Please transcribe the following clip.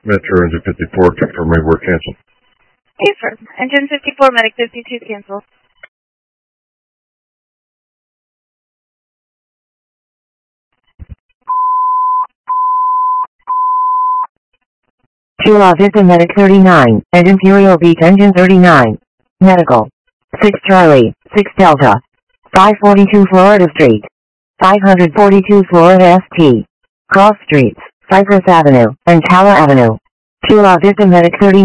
Metro Engine 54, confirm rework canceled. Affirm. Engine 54, Medic 52, cancel. Chula Vista Medic 39, and Imperial Beach Engine 39. Medical. 6 Charlie, 6 Delta. 542 Florida Street. 542 Florida St. Cross Streets, Cypress Avenue, and Tala Avenue. Chula Vista Medic 39.